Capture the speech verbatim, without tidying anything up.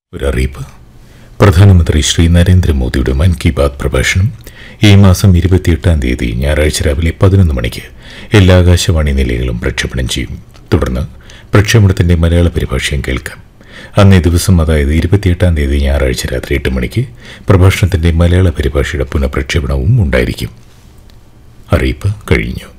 ഒരറിയിപ്പ്. പ്രധാനമന്ത്രി ശ്രീ നരേന്ദ്രമോദിയുടെ മൻ കി ബാത് പ്രഭാഷണം ഈ മാസം ഇരുപത്തിയെട്ടാം തീയതി ഞായറാഴ്ച രാവിലെ പതിനൊന്ന് മണിക്ക് എല്ലാ ആകാശവാണി നിലയങ്ങളും പ്രക്ഷേപണം ചെയ്യും. തുടർന്ന് പ്രക്ഷേപണത്തിന്റെ മലയാള പരിഭാഷയും കേൾക്കാം. അന്നേ ദിവസം, അതായത് ഇരുപത്തിയെട്ടാം തീയതി ഞായറാഴ്ച രാത്രി എട്ട് മണിക്ക് പ്രഭാഷണത്തിന്റെ മലയാള പരിഭാഷയുടെ പുനഃപ്രക്ഷേപണവും ഉണ്ടായിരിക്കും. അറിയിപ്പ് കഴിഞ്ഞു.